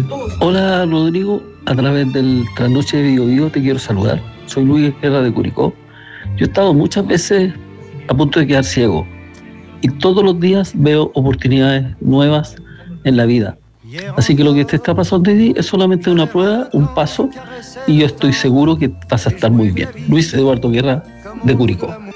Hola Rodrigo, a través del Trasnoche de Bio Bio te quiero saludar. Soy Luis Guerra de Curicó. Yo he estado muchas veces a punto de quedar ciego y todos los días veo oportunidades nuevas en la vida. Así que lo que te está pasando hoy es solamente una prueba, un paso, y yo estoy seguro que vas a estar muy bien. Luis Eduardo Guerra de Curicó.